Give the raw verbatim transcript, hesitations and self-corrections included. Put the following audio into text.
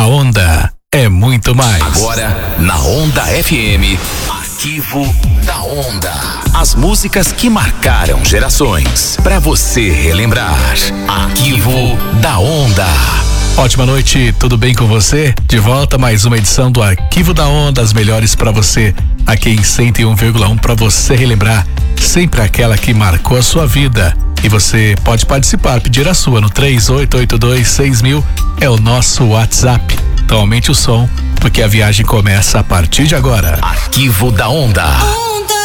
A Onda é muito mais. Agora, na Onda F M, Arquivo da Onda. As músicas que marcaram gerações, pra você relembrar. Arquivo da Onda. Ótima noite, tudo bem com você? De volta mais uma edição do Arquivo da Onda, as melhores pra você, aqui em cento e um vírgula um, pra você relembrar sempre aquela que marcou a sua vida. E você pode participar, pedir a sua no três oito oito dois seis mil, é o nosso WhatsApp. Então aumente o som, porque a viagem começa a partir de agora. Arquivo da Onda.